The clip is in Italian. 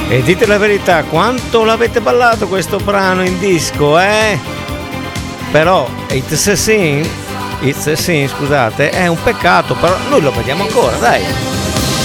E dite la verità, quanto l'avete ballato questo brano in disco, eh? Però It's a Sin, scusate, è un peccato, però noi lo vediamo ancora, dai.